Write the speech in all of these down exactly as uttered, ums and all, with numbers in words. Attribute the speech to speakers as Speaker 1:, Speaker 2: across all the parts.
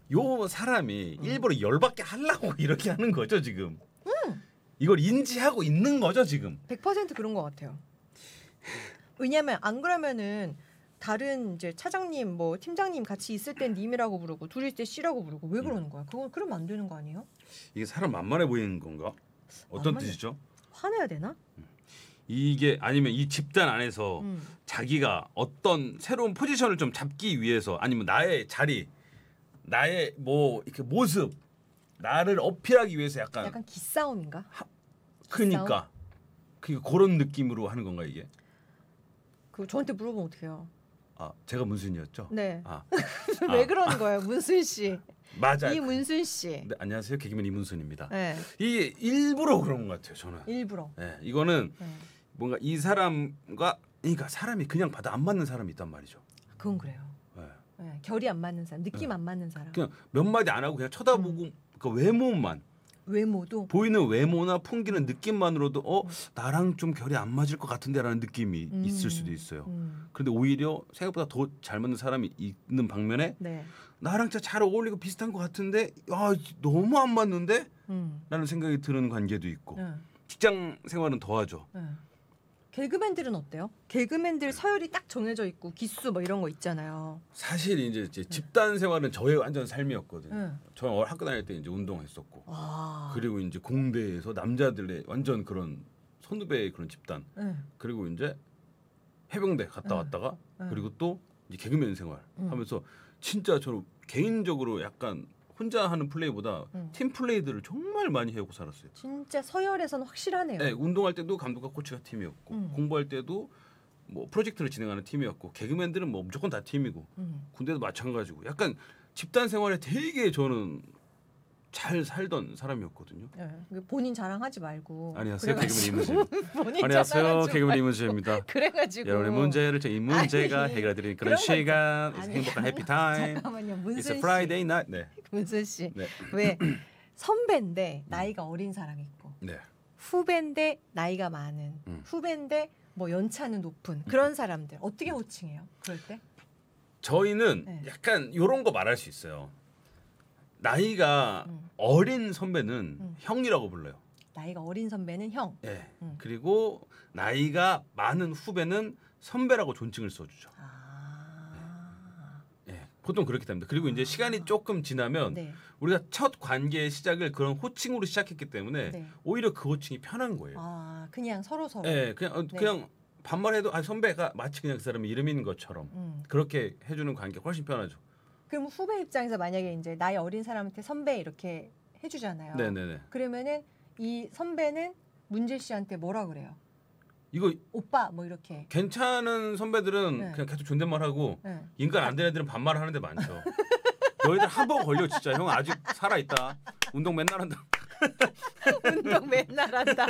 Speaker 1: 요 사람이 음. 일부러 열받게 하려고 이렇게 하는 거죠 지금.
Speaker 2: 음.
Speaker 1: 이걸 인지하고 있는 거죠 지금.
Speaker 2: 백 퍼센트 그런 것 같아요. 왜냐면 안 그러면은 다른 이제 차장님 뭐 팀장님 같이 있을 땐 님이라고 부르고 둘이 있을 때 씨라고 부르고 왜 그러는 거야? 그거 그러면 안 되는 거 아니에요?
Speaker 1: 이게 사람 만만해 보이는 건가? 어떤
Speaker 2: 만만해.
Speaker 1: 뜻이죠?
Speaker 2: 화내야 되나?
Speaker 1: 이게 아니면 이 집단 안에서
Speaker 2: 음.
Speaker 1: 자기가 어떤 새로운 포지션을 좀 잡기 위해서 아니면 나의 자리, 나의 뭐 이렇게 모습, 나를 어필하기 위해서 약간
Speaker 2: 약간 기싸움인가?
Speaker 1: 하, 그러니까 그 그런 느낌으로 하는 건가 이게?
Speaker 2: 그 저한테 물어보면 어떡해요?
Speaker 1: 아 제가 문순이었죠?
Speaker 2: 네.
Speaker 1: 아.
Speaker 2: 왜
Speaker 1: 아.
Speaker 2: 그러는 거예요, 문순 씨?
Speaker 1: 맞아요.
Speaker 2: 이문순 씨.
Speaker 1: 네, 안녕하세요, 개그맨 이문순입니다.
Speaker 2: 네.
Speaker 1: 이게 일부러 그런 것 같아요, 저는.
Speaker 2: 일부러.
Speaker 1: 네, 이거는
Speaker 2: 네.
Speaker 1: 뭔가 이 사람과 그러니까 사람이 그냥 봐도 안 맞는 사람이 있단 말이죠.
Speaker 2: 그건 그래요.
Speaker 1: 네.
Speaker 2: 네. 결이 안 맞는 사람, 느낌
Speaker 1: 네.
Speaker 2: 안 맞는 사람.
Speaker 1: 그냥 몇 마디 안 하고 그냥 쳐다보고
Speaker 2: 음.
Speaker 1: 그 외모만.
Speaker 2: 외모도
Speaker 1: 보이는 외모나 풍기는 느낌만으로도 어 나랑 좀 결이 안 맞을 것 같은데라는 느낌이
Speaker 2: 음.
Speaker 1: 있을 수도 있어요.
Speaker 2: 음.
Speaker 1: 그런데 오히려 생각보다 더 잘 맞는 사람이 있는 반면에
Speaker 2: 네.
Speaker 1: 나랑 진짜 잘 어울리고 비슷한 것 같은데 아 너무 안 맞는데?
Speaker 2: 음.
Speaker 1: 라는 생각이 드는 관계도 있고
Speaker 2: 네.
Speaker 1: 직장 생활은 더하죠.
Speaker 2: 네. 개그맨들은 어때요? 개그맨들 서열이 딱 정해져 있고 기수 뭐 이런 거 있잖아요.
Speaker 1: 사실 이제, 이제 집단 생활은 저의 완전 삶이었거든요.
Speaker 2: 네.
Speaker 1: 저는 학교 다닐 때 이제 운동했었고
Speaker 2: 아.
Speaker 1: 그리고 이제 공대에서 남자들의 완전 그런 선후배의 그런 집단
Speaker 2: 네.
Speaker 1: 그리고 이제 해병대 갔다
Speaker 2: 네.
Speaker 1: 왔다가
Speaker 2: 네.
Speaker 1: 그리고 또 이제 개그맨 생활
Speaker 2: 음.
Speaker 1: 하면서 진짜 저는 개인적으로 약간 혼자 하는 플레이보다
Speaker 2: 음.
Speaker 1: 팀 플레이들을 정말 많이 해오고 살았어요.
Speaker 2: 진짜 서열에서는 확실하네요.
Speaker 1: 네, 운동할 때도 감독과 코치가 팀이었고
Speaker 2: 음.
Speaker 1: 공부할 때도 뭐 프로젝트를 진행하는 팀이었고 개그맨들은 뭐 무조건 다 팀이고
Speaker 2: 음.
Speaker 1: 군대도 마찬가지고 약간 집단 생활에 되게 저는 잘 살던 사람이었거든요.
Speaker 2: 네. 본인 자랑하지 말고.
Speaker 1: 안녕하세요,
Speaker 2: 그래가지고
Speaker 1: 개그맨 이문재.
Speaker 2: 본인
Speaker 1: 안녕하세요,
Speaker 2: 자랑하지
Speaker 1: 개그맨
Speaker 2: 말고.
Speaker 1: 이문재입니다.
Speaker 2: 그래가지고
Speaker 1: 여러분의 문제를 저 이 문제가
Speaker 2: 아니,
Speaker 1: 해결해드리는
Speaker 2: 그런
Speaker 1: 그런
Speaker 2: 거
Speaker 1: 시간,
Speaker 2: 아니,
Speaker 1: 행복한 해피타임.
Speaker 2: 잠깐만요,
Speaker 1: It's
Speaker 2: 문순
Speaker 1: a
Speaker 2: 씨.
Speaker 1: Friday night. 네.
Speaker 2: 문순 씨.
Speaker 1: 네.
Speaker 2: 왜 선배인데 나이가 어린 사람이 있고
Speaker 1: 네.
Speaker 2: 후배인데 나이가 많은
Speaker 1: 음.
Speaker 2: 후배인데 뭐 연차는 높은 그런 사람들 어떻게 호칭해요? 그럴 때?
Speaker 1: 저희는
Speaker 2: 네.
Speaker 1: 약간 이런 거 말할 수 있어요. 나이가
Speaker 2: 음.
Speaker 1: 어린 선배는
Speaker 2: 음.
Speaker 1: 형이라고 불러요.
Speaker 2: 나이가 어린 선배는 형.
Speaker 1: 네.
Speaker 2: 음.
Speaker 1: 그리고 나이가 많은 후배는 선배라고 존칭을 써주죠.
Speaker 2: 아.
Speaker 1: 네. 보통 그렇게 됩니다. 그리고 이제 시간이 조금 지나면
Speaker 2: 네.
Speaker 1: 우리가 첫 관계의 시작을 그런 호칭으로 시작했기 때문에
Speaker 2: 네.
Speaker 1: 오히려 그 호칭이 편한 거예요.
Speaker 2: 아, 그냥 서로 서로.
Speaker 1: 네, 그냥 어,
Speaker 2: 네.
Speaker 1: 그냥 반말해도 아 선배가 마치 그냥 그 사람의 이름인 것처럼
Speaker 2: 음.
Speaker 1: 그렇게 해주는 관계가 훨씬 편하죠.
Speaker 2: 그럼 후배 입장에서 만약에 이제 나이 어린 사람한테 선배 이렇게 해주잖아요.
Speaker 1: 네네네.
Speaker 2: 그러면은 이 선배는 문재 씨한테 뭐라 그래요?
Speaker 1: 이거
Speaker 2: 오빠 뭐 이렇게.
Speaker 1: 괜찮은 선배들은
Speaker 2: 네.
Speaker 1: 그냥 계속 존댓말하고
Speaker 2: 네.
Speaker 1: 인간 안 되는 애들은 반말을 하는 데 많죠. 너희들 한 번 걸려 진짜. 형 아직 살아있다. 운동 맨날 한다.
Speaker 2: 운동 맨날 한다.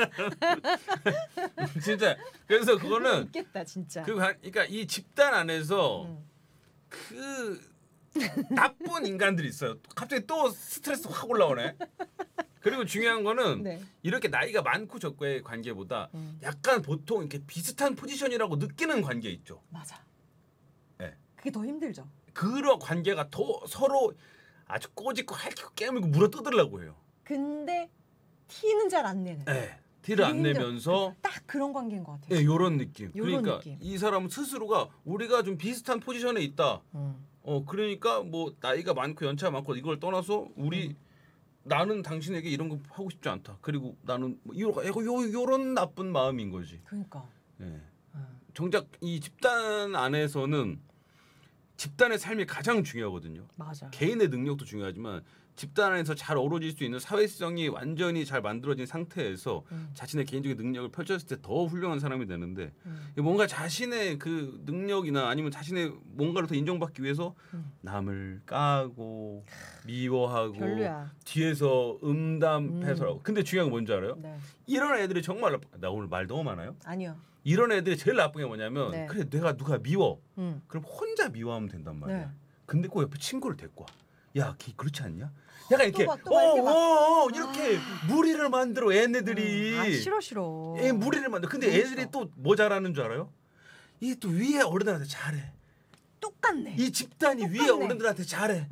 Speaker 1: 진짜. 그래서 그거는
Speaker 2: 있겠다 진짜.
Speaker 1: 그 관- 그러니까 이 집단 안에서
Speaker 2: 음.
Speaker 1: 그 나쁜 인간들이 있어요. 갑자기 또 스트레스 확 올라오네. 그리고 중요한 거는
Speaker 2: 네.
Speaker 1: 이렇게 나이가 많고 적고의 관계보다
Speaker 2: 음.
Speaker 1: 약간 보통 이렇게 비슷한 포지션이라고 느끼는 관계 있죠.
Speaker 2: 맞아.
Speaker 1: 네.
Speaker 2: 그게 더 힘들죠.
Speaker 1: 그런 관계가 더 서로 아주 꼬집고 핥고 깨물고 물어뜯으려고 해요.
Speaker 2: 근데 티는 잘 안 내는.
Speaker 1: 네. 티를 안
Speaker 2: 그게 힘들어.
Speaker 1: 내면서
Speaker 2: 딱 그런 관계인 것 같아요.
Speaker 1: 네, 요런 느낌.
Speaker 2: 요런
Speaker 1: 그러니까
Speaker 2: 느낌.
Speaker 1: 이 사람 스스로가 우리가 좀 비슷한 포지션에 있다.
Speaker 2: 음.
Speaker 1: 어 그러니까 뭐 나이가 많고 연차가 많고 이걸 떠나서 우리
Speaker 2: 음.
Speaker 1: 나는 당신에게 이런 거 하고 싶지 않다. 그리고 나는 뭐 요, 요, 요런 나쁜 마음인 거지.
Speaker 2: 그러니까.
Speaker 1: 예.
Speaker 2: 음.
Speaker 1: 정작 이 집단 안에서는 집단의 삶이 가장 중요하거든요.
Speaker 2: 맞아.
Speaker 1: 개인의 능력도 중요하지만 집단 안에서 잘 어우러질 수 있는 사회성이 완전히 잘 만들어진 상태에서
Speaker 2: 음.
Speaker 1: 자신의 개인적인 능력을 펼쳤을 때 더 훌륭한 사람이 되는데
Speaker 2: 음.
Speaker 1: 뭔가 자신의 그 능력이나 아니면 자신의 뭔가를 더 인정받기 위해서
Speaker 2: 음.
Speaker 1: 남을 까고 미워하고
Speaker 2: 별로야.
Speaker 1: 뒤에서 음담패설하고
Speaker 2: 음.
Speaker 1: 근데 중요한 건 뭔지 알아요?
Speaker 2: 네.
Speaker 1: 이런 애들이 정말 나빠. 나 오늘 말 너무 많아요?
Speaker 2: 아니요.
Speaker 1: 이런 애들이 제일 나쁜 게 뭐냐면
Speaker 2: 네.
Speaker 1: 그래 내가 누가 미워
Speaker 2: 음.
Speaker 1: 그럼 혼자 미워하면 된단 말이야.
Speaker 2: 네.
Speaker 1: 근데 꼭 옆에 친구를 데리고 와. 야, 걔 그렇지 않냐? 약간 이렇게
Speaker 2: 또 봐, 또 봐, 이렇게 막.
Speaker 1: 어, 어, 이렇게 무리를 만들어 애네들이.
Speaker 2: 음. 아 싫어 싫어.
Speaker 1: 애 무리를 만들어. 근데
Speaker 2: 너무
Speaker 1: 애들이
Speaker 2: 싫어.
Speaker 1: 또 뭐 잘하는 줄 알아요? 이 또 위에 어른들한테 잘해.
Speaker 2: 똑같네.
Speaker 1: 이 집단이 위에
Speaker 2: 똑같네.
Speaker 1: 어른들한테 잘해.
Speaker 2: 네.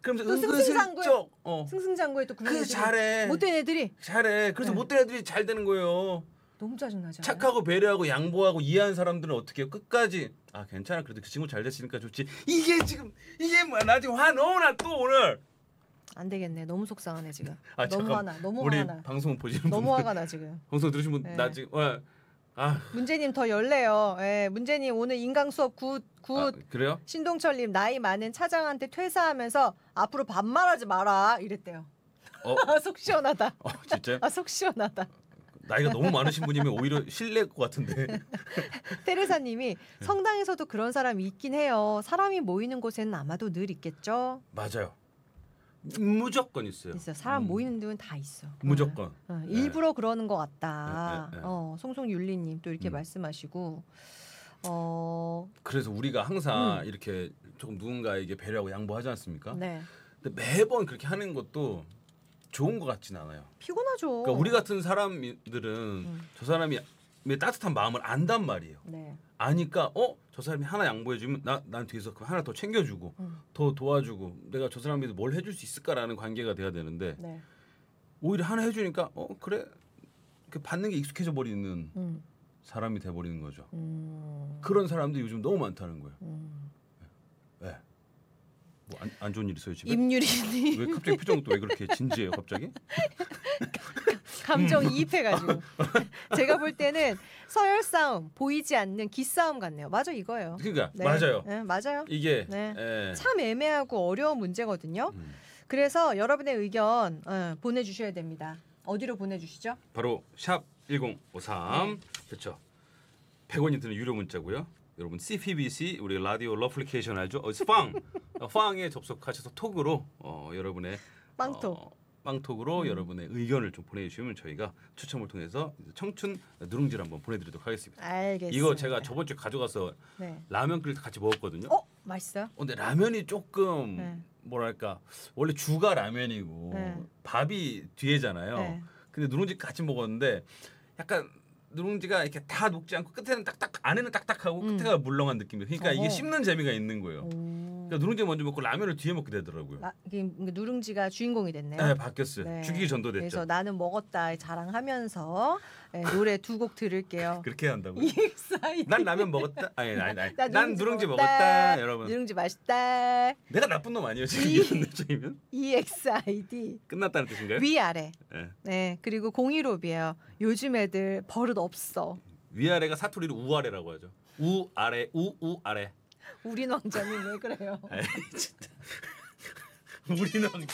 Speaker 1: 그러면서
Speaker 2: 또 승승장구해.
Speaker 1: 은근슬쩍 어.
Speaker 2: 승승장구에 또 그런
Speaker 1: 그
Speaker 2: 애들이,
Speaker 1: 잘해.
Speaker 2: 못된 애들이
Speaker 1: 잘해. 그래서
Speaker 2: 네.
Speaker 1: 못된 애들이 잘 되는 거예요.
Speaker 2: 너무 짜증나잖아요.
Speaker 1: 착하고 배려하고 양보하고 이해하는 사람들은 어떻게 해요? 끝까지 아 괜찮아 그래도 그 친구 잘 됐으니까 좋지. 이게 지금 이게 뭐야? 나 지금 화 너무 나 또 오늘.
Speaker 2: 안 되겠네. 너무 속상하네 지금.
Speaker 1: 아,
Speaker 2: 너무
Speaker 1: 잠깐.
Speaker 2: 화나. 너무
Speaker 1: 우리
Speaker 2: 화나.
Speaker 1: 방송 보시는
Speaker 2: 너무
Speaker 1: 분들
Speaker 2: 화가 나 지금.
Speaker 1: 방송 들으신 분
Speaker 2: 네.
Speaker 1: 나 지금 와, 아,
Speaker 2: 문재님 더 열래요. 예, 문재님 오늘 인강 수업 굿 굿.
Speaker 1: 아 그래요?
Speaker 2: 신동철님 나이 많은 차장한테 퇴사하면서 앞으로 반말하지 마라 이랬대요.
Speaker 1: 어,
Speaker 2: 아, 속 시원하다.
Speaker 1: 어 진짜요?
Speaker 2: 아, 속 시원하다.
Speaker 1: 나이가 너무 많으신 분이면 오히려 실례일 것 같은데.
Speaker 2: 테레사님이 성당에서도 그런 사람이 있긴 해요. 사람이 모이는 곳에는 아마도 늘 있겠죠.
Speaker 1: 맞아요. 무조건 있어요.
Speaker 2: 있어. 사람
Speaker 1: 음,
Speaker 2: 모이는 데는 다 있어.
Speaker 1: 무조건.
Speaker 2: 어, 어, 일부러 그러는 것 같다.
Speaker 1: 네, 네, 네.
Speaker 2: 어, 송송윤리님 또 이렇게
Speaker 1: 음.
Speaker 2: 말씀하시고. 어,
Speaker 1: 그래서 우리가 항상
Speaker 2: 음.
Speaker 1: 이렇게 조금 누군가에게 배려하고 양보하지 않습니까?
Speaker 2: 네.
Speaker 1: 근데 매번 그렇게 하는 것도 좋은 것 같진 않아요.
Speaker 2: 피곤하죠.
Speaker 1: 그러니까 우리 같은 사람들은
Speaker 2: 음.
Speaker 1: 저 사람이 따뜻한 마음을 안단 말이에요.
Speaker 2: 네.
Speaker 1: 아니까 어 저 사람이 하나 양보해주면 나 난 뒤에서 그 하나 더 챙겨주고
Speaker 2: 음.
Speaker 1: 더 도와주고 내가 저 사람에게 뭘 해줄 수 있을까라는 관계가 돼야 되는데
Speaker 2: 네.
Speaker 1: 오히려 하나 해주니까 어 그래 그 받는 게 익숙해져 버리는
Speaker 2: 음.
Speaker 1: 사람이 돼 버리는 거죠.
Speaker 2: 음.
Speaker 1: 그런 사람들이 요즘 너무 많다는 거예요.
Speaker 2: 음.
Speaker 1: 왜? 뭐안 안 좋은 일 있어요 집에?
Speaker 2: 임유리님
Speaker 1: 왜 갑자기 표정 또 왜 그렇게 진지해요 갑자기?
Speaker 2: 감정
Speaker 1: 음.
Speaker 2: 이입해가지고 제가 볼 때는 서열 싸움 보이지 않는 기싸움 같네요. 맞아 이거예요.
Speaker 1: 그러니까
Speaker 2: 네.
Speaker 1: 맞아요.
Speaker 2: 네, 맞아요.
Speaker 1: 이게
Speaker 2: 네.
Speaker 1: 예.
Speaker 2: 참 애매하고 어려운 문제거든요.
Speaker 1: 음.
Speaker 2: 그래서 여러분의 의견 어, 보내주셔야 됩니다. 어디로 보내주시죠?
Speaker 1: 바로 샵 일공오삼
Speaker 2: 네.
Speaker 1: 그렇죠. 백 원이 드는 유료 문자고요. 여러분 씨피비씨 우리 라디오 러플리케이션 알죠? 어, 빵 어, 빵에 접속하셔서 톡으로 어, 여러분의
Speaker 2: 빵톡.
Speaker 1: 어, 빵톡으로
Speaker 2: 음.
Speaker 1: 여러분의 의견을 좀 보내주시면 저희가 추첨을 통해서 청춘 누룽지를 한번 보내드리도록 하겠습니다.
Speaker 2: 알겠습니다.
Speaker 1: 이거 제가 저번 주에 가져가서
Speaker 2: 네.
Speaker 1: 라면 끓일 때 같이 먹었거든요.
Speaker 2: 어 맛있어요?
Speaker 1: 어, 근데 라면이 조금
Speaker 2: 네.
Speaker 1: 뭐랄까 원래 주가 라면이고
Speaker 2: 네.
Speaker 1: 밥이 뒤에잖아요.
Speaker 2: 네.
Speaker 1: 근데 누룽지 같이 먹었는데 약간 누룽지가 이렇게 다 녹지 않고 끝에는 딱딱 안에는 딱딱하고
Speaker 2: 음.
Speaker 1: 끝에가 물렁한 느낌이에요. 그러니까
Speaker 2: 어허.
Speaker 1: 이게 씹는 재미가 있는 거예요.
Speaker 2: 오.
Speaker 1: 그러니까 누룽지 먼저 먹고 라면을 뒤에 먹게 되더라고요.
Speaker 2: 라, 이게 누룽지가 주인공이 됐네요.
Speaker 1: 네, 바뀌었어요.
Speaker 2: 네.
Speaker 1: 주기 전도 됐죠.
Speaker 2: 그래서 나는 먹었다 자랑하면서 네, 노래 두 곡 들을게요.
Speaker 1: 그렇게 한다고요?
Speaker 2: 이엑스아이디.
Speaker 1: 난 라면 먹었다. 아니, 아니, 아니.
Speaker 2: 나
Speaker 1: 난 누룽지 먹었다, 여러분.
Speaker 2: 누룽지 맛있다.
Speaker 1: 내가 나쁜 놈 아니에요 지금
Speaker 2: 이-
Speaker 1: 이런 느낌이면?
Speaker 2: 이엑스아이디.
Speaker 1: 끝났다는 뜻인가요?
Speaker 2: 위아래.
Speaker 1: 네.
Speaker 2: 네. 그리고 공일오비예요. 요즘 애들 버릇 없어.
Speaker 1: 위아래가 사투리로 우아래라고 하죠. 우아래, 우우아래.
Speaker 2: 우린 왕자님 왜 그래요?
Speaker 1: 에이 진짜. 우리는